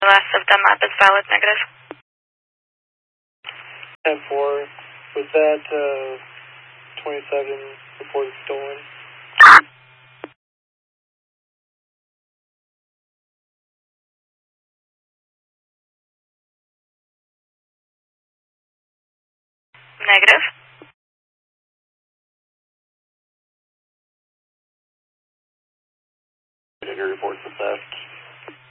The last of the map is valid, negative. 10-4, was that 27 reported stolen? Negative.